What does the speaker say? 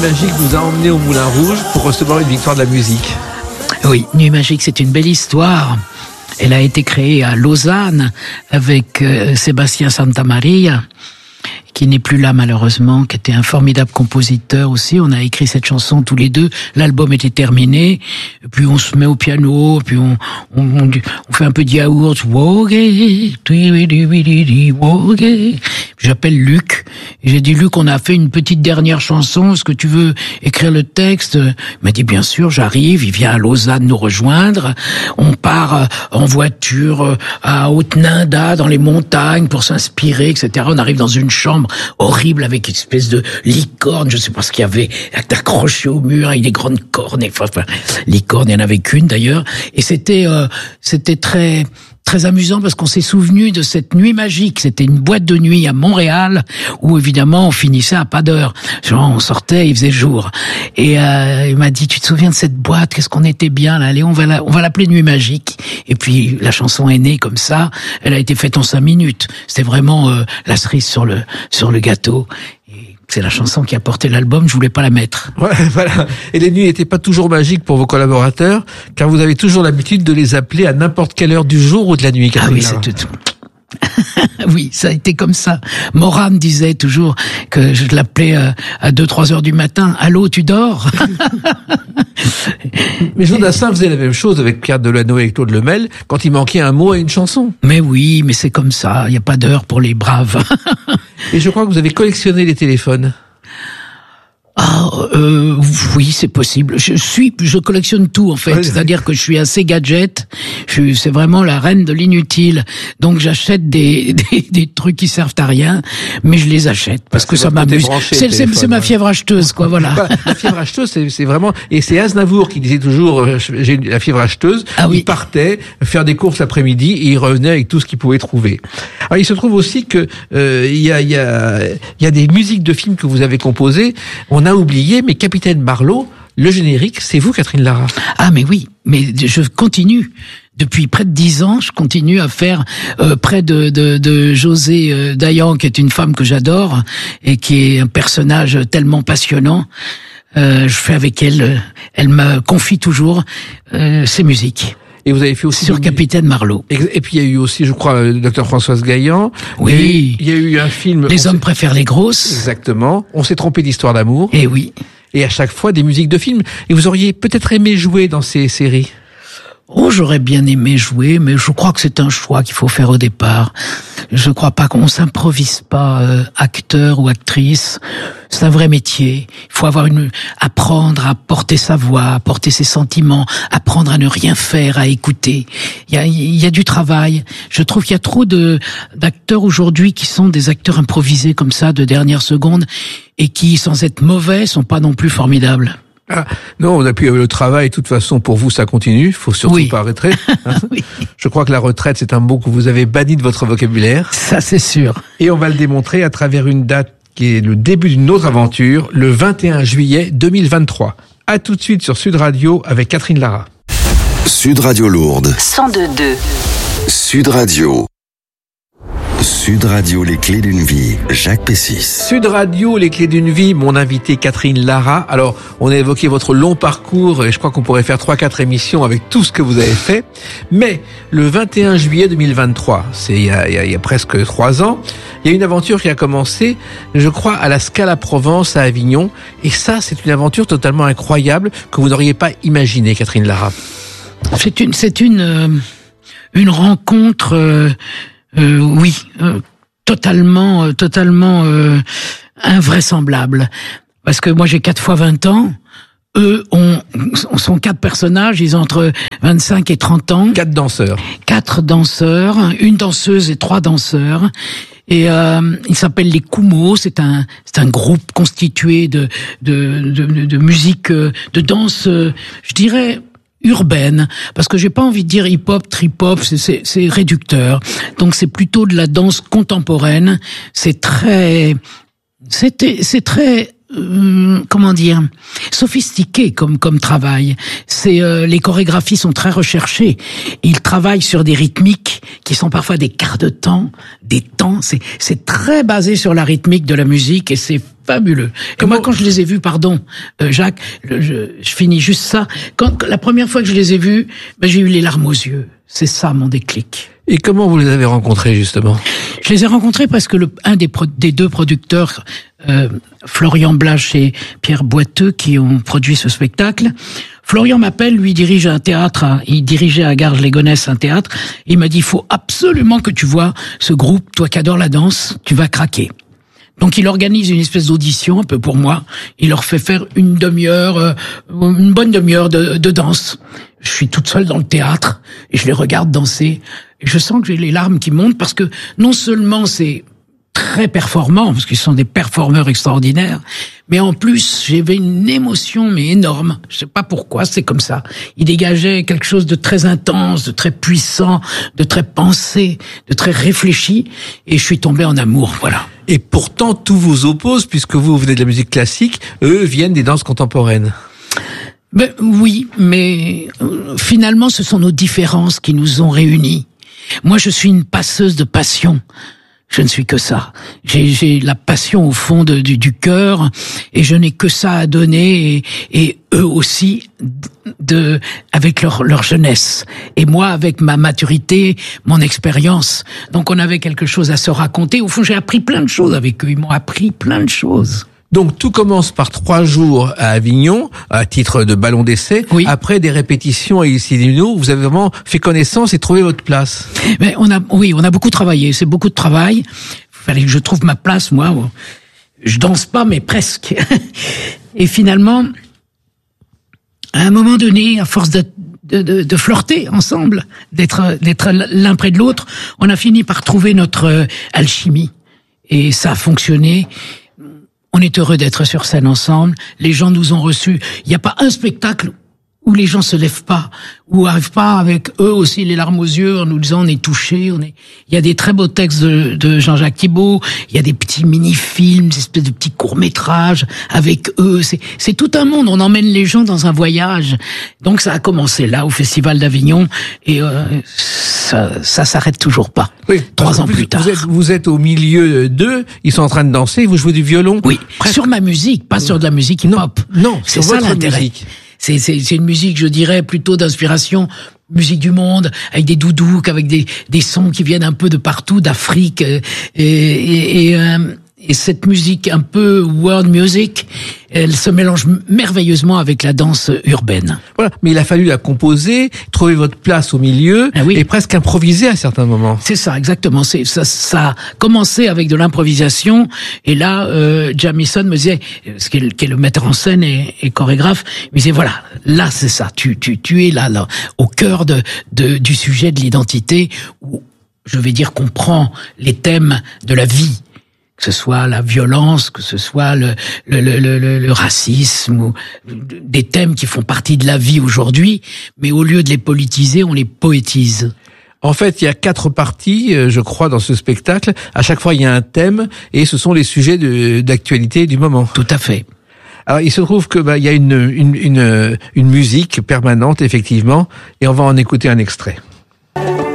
Magique nous a emmenés au Moulin Rouge pour recevoir une victoire de la musique. Oui, Nuit Magique, c'est une belle histoire. Elle a été créée à Lausanne avec Sébastien Santamaria, qui n'est plus là malheureusement, qui était un formidable compositeur aussi. On a écrit cette chanson tous les deux. L'album était terminé. Et puis on se met au piano, puis on fait un peu de yaourt. J'appelle Luc. J'ai dit, Luc, on a fait une petite dernière chanson. Est-ce que tu veux écrire le texte? Il m'a dit, bien sûr, j'arrive. Il vient à Lausanne nous rejoindre. On part en voiture à Haute-Ninda, dans les montagnes, pour s'inspirer, etc. On arrive dans une chambre horrible avec une espèce de licorne, je sais pas ce qu'il y avait, accroché au mur avec des grandes cornes. Enfin, licorne, il n'y en avait qu'une d'ailleurs. Et c'était très très amusant parce qu'on s'est souvenu de cette nuit magique. C'était une boîte de nuit à Montréal où évidemment on finissait à pas d'heure. Genre on sortait, il faisait jour. Et il m'a dit, tu te souviens de cette boîte? Qu'est-ce qu'on était bien là. Allez, on va l'appeler Nuit Magique. Et puis la chanson est née comme ça. Elle a été faite en 5 minutes. C'était vraiment la cerise sur le gâteau. C'est la chanson qui a porté l'album, je voulais pas la mettre. Ouais, voilà. Et les nuits n'étaient pas toujours magiques pour vos collaborateurs, car vous avez toujours l'habitude de les appeler à n'importe quelle heure du jour ou de la nuit, Catherine. Ah oui, c'est tout. Oui, ça a été comme ça. Moran disait toujours que je l'appelais à 2-3 heures du matin. Allô, tu dors? Mais Jean Dassin faisait la même chose avec Pierre Delanoë et Claude Lemel quand il manquait un mot à une chanson. Mais oui, mais c'est comme ça. Il n'y a pas d'heure pour les braves. Et je crois que vous avez collectionné les téléphones. Oui, c'est possible. Je collectionne tout en fait. Ouais, c'est-à-dire que je suis assez gadget. C'est vraiment la reine de l'inutile. Donc j'achète des trucs qui servent à rien, mais je les achète parce que ça m'amuse. C'est ma fièvre acheteuse, quoi. Voilà. La fièvre acheteuse, c'est vraiment. Et c'est Aznavour qui disait toujours j'ai la fièvre acheteuse. Ah oui. Il partait faire des courses l'après-midi et il revenait avec tout ce qu'il pouvait trouver. Alors il se trouve aussi que il y a des musiques de films que vous avez composées. On a oublié, mais Capitaine Marlowe, le générique, c'est vous, Catherine Lara. Ah, mais oui, mais je continue. Depuis près de 10 ans, je continue à faire près de José Dayan, qui est une femme que j'adore et qui est un personnage tellement passionnant. Je fais avec elle, elle me confie toujours ses musiques. Et vous avez fait aussi sur Capitaine Marlowe. Et puis il y a eu aussi, je crois, Dr Françoise Gaillan. Oui. Il y a eu un film. Les hommes préfèrent les grosses. Exactement. On s'est trompé d'histoire d'amour. Et oui. Et à chaque fois des musiques de films. Et vous auriez peut-être aimé jouer dans ces séries. Oh, j'aurais bien aimé jouer, mais je crois que c'est un choix qu'il faut faire au départ. Je crois pas qu'on s'improvise pas acteur ou actrice. C'est un vrai métier. Il faut apprendre à porter sa voix, à porter ses sentiments, apprendre à ne rien faire, à écouter. Il y a du travail. Je trouve qu'il y a trop d'acteurs aujourd'hui qui sont des acteurs improvisés comme ça, de dernière seconde, et qui, sans être mauvais, sont pas non plus formidables. Ah, non, on a pu le travail, de toute façon, pour vous, ça continue. Il faut surtout pas arrêter. Hein. Oui. Je crois que la retraite, c'est un mot que vous avez banni de votre vocabulaire. Ça, c'est sûr. Et on va le démontrer à travers une date qui est le début d'une autre aventure, le 21 juillet 2023. À tout de suite sur Sud Radio avec Catherine Lara. Sud Radio Lourdes. 102.2. Sud Radio. Sud Radio, les clés d'une vie, Jacques Pessis. Sud Radio, les clés d'une vie, mon invité Catherine Lara. Alors, on a évoqué votre long parcours et je crois qu'on pourrait faire 3-4 émissions avec tout ce que vous avez fait. Mais le 21 juillet 2023, c'est il y a presque 3 ans, il y a une aventure qui a commencé, je crois, à la Scala Provence à Avignon. Et ça, c'est une aventure totalement incroyable que vous n'auriez pas imaginée, Catherine Lara. C'est une rencontre... oui, totalement invraisemblable. Parce que moi j'ai 4 fois 20 ans, eux sont 4 personnages, ils ont entre 25 et 30 ans. 4 danseurs. 4 danseurs, une danseuse et 3 danseurs. Et ils s'appellent les Kumo, c'est un groupe constitué de musique, de danse, je dirais urbaine, parce que j'ai pas envie de dire hip-hop, trip-hop, c'est réducteur. Donc c'est plutôt de la danse contemporaine. C'est très comment dire, sophistiqué comme travail. Les chorégraphies sont très recherchées. Ils travaillent sur des rythmiques qui sont parfois des quarts de temps, des temps. C'est très basé sur la rythmique de la musique et c'est fabuleux. Et moi, quand je les ai vus, Jacques, je finis juste ça. La première fois que je les ai vus, j'ai eu les larmes aux yeux. C'est ça mon déclic. Et comment vous les avez rencontrés, justement? Je les ai rencontrés parce que un des deux producteurs, Florian Blache et Pierre Boiteux, qui ont produit ce spectacle, Florian m'appelle, lui dirige un théâtre, il dirigeait à Garges-les-Gonesse un théâtre, il m'a dit, il faut absolument que tu vois ce groupe, toi qui adores la danse, tu vas craquer. Donc il organise une espèce d'audition un peu pour moi. Il leur fait faire une bonne demi-heure de danse. Je suis toute seule dans le théâtre et je les regarde danser. Et je sens que j'ai les larmes qui montent parce que non seulement c'est très performant, parce qu'ils sont des performeurs extraordinaires, mais en plus j'avais une émotion mais énorme. Je sais pas pourquoi, c'est comme ça. Ils dégageaient quelque chose de très intense, de très puissant, de très pensé, de très réfléchi, et je suis tombé en amour, voilà. Et pourtant, tout vous oppose, puisque vous venez de la musique classique, eux viennent des danses contemporaines. Oui, mais finalement, ce sont nos différences qui nous ont réunis. Moi, je suis une passeuse de passion. Je ne suis que ça. J'ai la passion au fond du cœur, et je n'ai que ça à donner, et eux aussi, avec leur jeunesse. Et moi, avec ma maturité, mon expérience. Donc on avait quelque chose à se raconter. Au fond, j'ai appris plein de choses avec eux. Ils m'ont appris plein de choses. Donc tout commence par 3 jours à Avignon, à titre de ballon d'essai. Oui. Après des répétitions à Illicino, vous avez vraiment fait connaissance et trouvé votre place. Mais on a beaucoup travaillé. C'est beaucoup de travail. Il fallait que je trouve ma place, moi. Je danse pas, mais presque. Et finalement, à un moment donné, à force de flirter ensemble, d'être l'un près de l'autre, on a fini par trouver notre alchimie. Et ça a fonctionné. On est heureux d'être sur scène ensemble. Les gens nous ont reçus. Il n'y a pas un spectacle où les gens se lèvent pas, où arrivent pas avec eux aussi les larmes aux yeux en nous disant on est touchés, il y a des très beaux textes de Jean-Jacques Thibault, il y a des petits mini-films, des espèces de petits courts-métrages avec eux, c'est tout un monde, on emmène les gens dans un voyage. Donc ça a commencé là, au Festival d'Avignon, et ça s'arrête toujours pas. Oui, 3 ans plus tard. Vous êtes au milieu d'eux, ils sont en train de danser, vous jouez du violon. Oui, sur ma musique, pas sur de la musique hip-hop. Non, c'est ça l'intérêt. Musique. C'est une musique, je dirais, plutôt d'inspiration musique du monde, avec des doudouks, avec des sons qui viennent un peu de partout, d'Afrique, et cette musique un peu world music, elle se mélange merveilleusement avec la danse urbaine. Voilà, mais il a fallu la composer, trouver votre place au milieu, oui. Et presque improviser à certains moments. C'est ça, exactement. Ça a commencé avec de l'improvisation, et là, Jamison me disait, qui est le metteur en scène et chorégraphe, il me disait voilà, là c'est ça, tu es là, au cœur du sujet de l'identité, où je vais dire qu'on prend les thèmes de la vie, que ce soit la violence, que ce soit le racisme, ou des thèmes qui font partie de la vie aujourd'hui, mais au lieu de les politiser, on les poétise. En fait, il y a 4 parties, je crois, dans ce spectacle. À chaque fois, il y a un thème, et ce sont les sujets d'actualité du moment. Tout à fait. Alors, il se trouve que il y a une musique permanente, effectivement, et on va en écouter un extrait.